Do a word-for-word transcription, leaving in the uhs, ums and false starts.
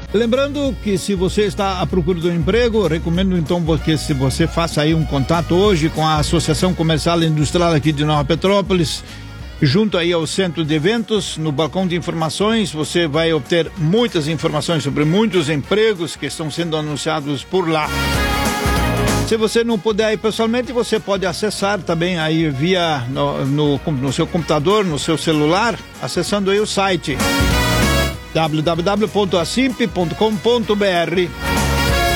Lembrando que se você está à procura de um emprego, recomendo então que se você faça aí um contato hoje com a Associação Comercial e Industrial aqui de Nova Petrópolis, junto aí ao centro de eventos. No balcão de informações você vai obter muitas informações sobre muitos empregos que estão sendo anunciados por lá. Se você não puder ir pessoalmente, você pode acessar também aí via no, no, no seu computador, no seu celular, acessando aí o site w w w ponto a simp ponto com ponto b r.